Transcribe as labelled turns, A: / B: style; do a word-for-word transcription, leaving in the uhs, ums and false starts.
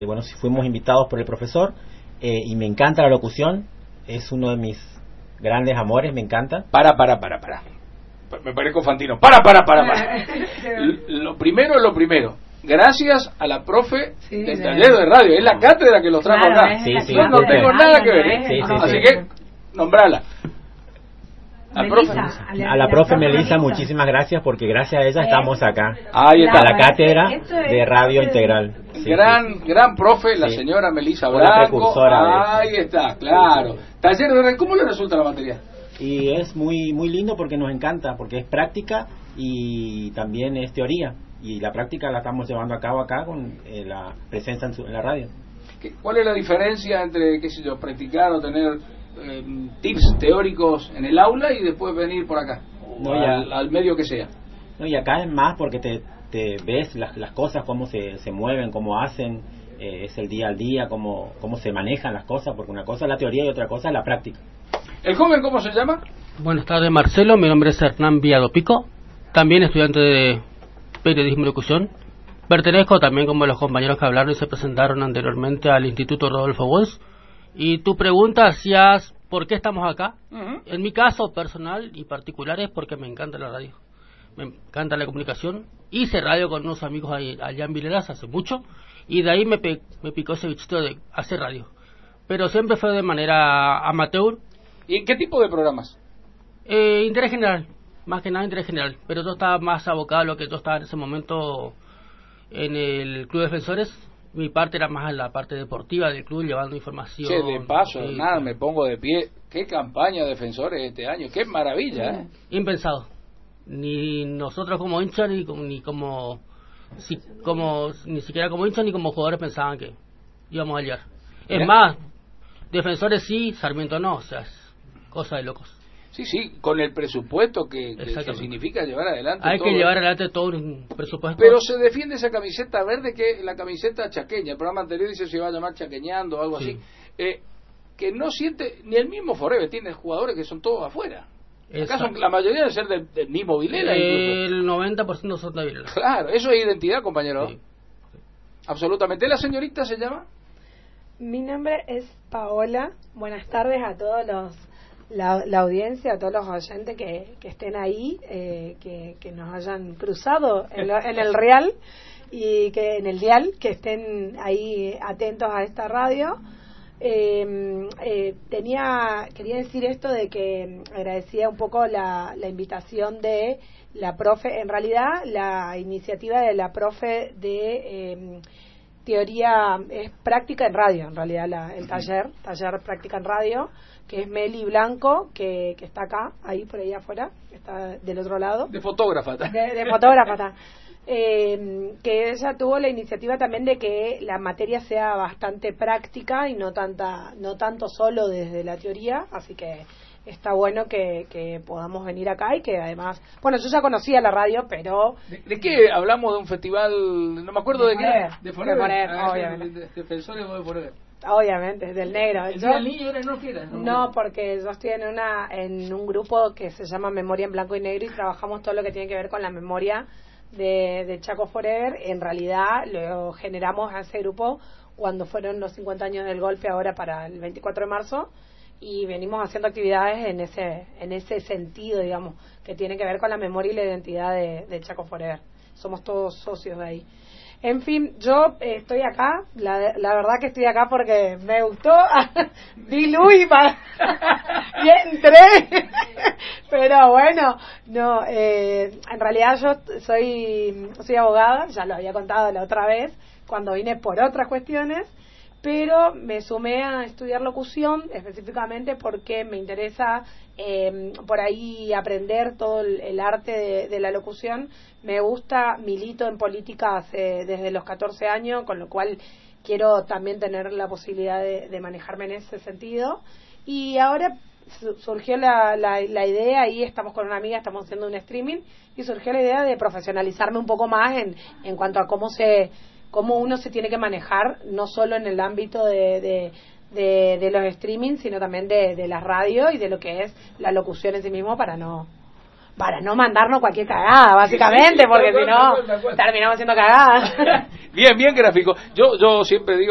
A: Bueno, si fuimos invitados por el profesor eh, y me encanta la locución, es uno de mis grandes amores, me encanta.
B: Para, para, para, para. Me parezco Fantino. Para, para, para, para. Lo primero es lo primero. Gracias a la profe sí, del de... taller de radio. Es la cátedra que los trajo
C: claro,
B: acá.
A: Sí, sí,
B: Yo no tengo
C: ah,
B: nada
C: no,
B: que ver.
C: No,
B: sí,
C: sí,
B: Así
C: sí.
B: que, nombrala.
A: A, profe, a, la, a la profe Melissa, muchísimas gracias, porque gracias a ella eh, estamos acá.
B: Ahí está.
A: La cátedra de Radio Integral.
B: Sí, gran, sí. gran profe, la sí. señora Melissa Blanco.
A: Una precursora.
B: Ahí está, claro. Taller de radio, ¿cómo le resulta la materia?
A: Y es muy muy lindo porque nos encanta, porque es práctica y también es teoría. Y la práctica la estamos llevando a cabo acá con eh, la presencia en, su, en la radio.
B: ¿Cuál es la diferencia entre, qué sé yo, practicar o tener eh, tips teóricos en el aula y después venir por acá? No, ya, al, al medio que sea.
A: No, y acá es más porque te, te ves las, las cosas, cómo se, se mueven, cómo hacen, eh, es el día al día, cómo, cómo se manejan las cosas, porque una cosa es la teoría y otra cosa es la práctica.
B: ¿El joven cómo se llama?
D: Buenas tardes, Marcelo, mi nombre es Hernán Viado Pico, también estudiante de periodismo y locución. Pertenezco también, como los compañeros que hablaron y se presentaron anteriormente, al Instituto Rodolfo Walsh. Y tu pregunta hacías, ¿por qué estamos acá? Uh-huh. En mi caso personal y particular es porque me encanta la radio, me encanta la comunicación. Hice radio con unos amigos ahí, allá en Vileras hace mucho, y de ahí me, pe- me picó ese bichito de hacer radio. Pero siempre fue de manera amateur.
B: ¿Y en qué tipo de programas?
D: Eh, interés general, más que nada interés general, pero yo estaba más abocado a lo que yo estaba en ese momento en el Club de Defensores. Mi parte era más en la parte deportiva del club, llevando información.
B: Che, de paso,
D: eh,
B: nada, me pongo de pie. Qué campaña de Defensores este año, qué maravilla, ¿eh?
D: Impensado. Ni nosotros como hinchas, ni como, ni como, si, como, ni siquiera como hinchas, ni como jugadores pensaban que íbamos a llegar. Es Mira. más, Defensores sí, Sarmiento no, o sea, es cosa de locos.
B: Sí, sí, con el presupuesto que, que, que significa llevar adelante.
D: Hay
B: todo
D: que llevar adelante todo un presupuesto.
B: Pero se defiende esa camiseta verde, que es la camiseta chaqueña. El programa anterior dice se va a llamar chaqueñando o algo sí. así. Eh, que no siente, ni el mismo Forever, tiene jugadores que son todos afuera. Acá son, la mayoría debe ser del, del mismo Vilela.
D: El
B: incluso.
D: noventa por ciento son de Vilela.
B: Claro, eso es identidad, compañero. Sí. Absolutamente. ¿La señorita se llama?
E: Mi nombre es Paola. Buenas tardes a todos los La, la audiencia, a todos los oyentes que, que estén ahí, eh, que, que nos hayan cruzado en, lo, en el real y que en el dial, que estén ahí atentos a esta radio. Eh, eh, tenía quería decir esto de que agradecía un poco la, la invitación de la profe, en realidad la iniciativa de la profe de eh, teoría, es práctica en radio, en realidad la, el taller, taller práctica en radio, que es Meli Blanco, que, que está acá, ahí por ahí afuera, que está del otro lado.
B: De fotógrafa.
E: De, de fotógrafa está. Eh, que ella tuvo la iniciativa también de que la materia sea bastante práctica y no tanta no tanto solo desde la teoría, así que está bueno que, que podamos venir acá y que además, bueno, yo ya conocía la radio, pero...
B: ¿De, de qué hablamos? De un festival, no me acuerdo de, de
E: qué.
B: De Forever,
E: de Forever
B: ah,
E: obviamente.
B: De, de, Defensores o de Forever.
E: Obviamente, del negro.
B: ¿El
E: yo,
B: día del niño era no quiera? No,
E: no, porque yo estoy en una en un grupo que se llama Memoria en Blanco y Negro y trabajamos todo lo que tiene que ver con la memoria de, de Chaco Forever. En realidad lo generamos a ese grupo cuando fueron los cincuenta años del golpe, ahora para el veinticuatro de marzo, y venimos haciendo actividades en ese en ese sentido, digamos, que tiene que ver con la memoria y la identidad de, de Chaco Forever. Somos todos socios de ahí. En fin, yo eh, estoy acá, la, la verdad que estoy acá porque me gustó, vi Luis pa, y entré, pero bueno, no, eh, en realidad yo soy, soy abogada, ya lo había contado la otra vez, cuando vine por otras cuestiones, pero me sumé a estudiar locución específicamente porque me interesa eh, por ahí aprender todo el, el arte de, de la locución. Me gusta, milito en política hace, desde los catorce años, con lo cual quiero también tener la posibilidad de, de manejarme en ese sentido. Y ahora su, surgió la, la, la idea, y estamos con una amiga, estamos haciendo un streaming, y surgió la idea de profesionalizarme un poco más en, en cuanto a cómo se... cómo uno se tiene que manejar, no solo en el ámbito de, de, de, de los streaming, sino también de, de la radio y de lo que es la locución en sí mismo, para no para no mandarnos cualquier cagada, básicamente, porque si no terminamos haciendo cagadas.
B: Bien, bien gráfico. Yo, yo siempre digo